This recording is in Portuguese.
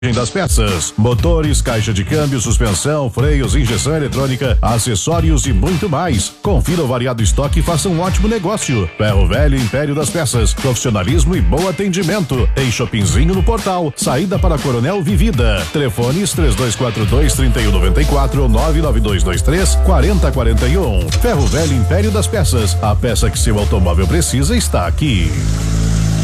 Das peças, motores, caixa de câmbio, suspensão, freios, injeção eletrônica, acessórios e muito mais. Confira o variado estoque e faça um ótimo negócio. Ferro Velho Império das Peças, profissionalismo e bom atendimento. Em Shoppingzinho no Portal, saída para Coronel Vivida. Telefones 3242-3194 ou 99223-4041. Ferro Velho Império das Peças, a peça que seu automóvel precisa está aqui.